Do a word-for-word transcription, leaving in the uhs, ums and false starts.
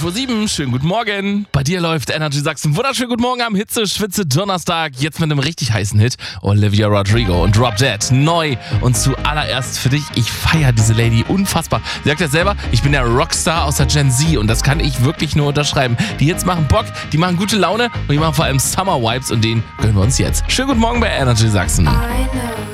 Uhr sieben, schönen guten Morgen. Bei dir läuft Energy Sachsen. Wunderschönen guten Morgen am Hitze-Schwitze-Donnerstag. Jetzt mit einem richtig heißen Hit. Olivia Rodrigo und Drop Dead. Neu und zuallererst für dich. Ich feiere diese Lady unfassbar. Sie sagt ja selber, ich bin der Rockstar aus der Gen Z und das kann ich wirklich nur unterschreiben. Die Hits machen Bock, die machen gute Laune und die machen vor allem Summer Vibes und den gönnen wir uns jetzt. Schönen guten Morgen bei Energy Sachsen.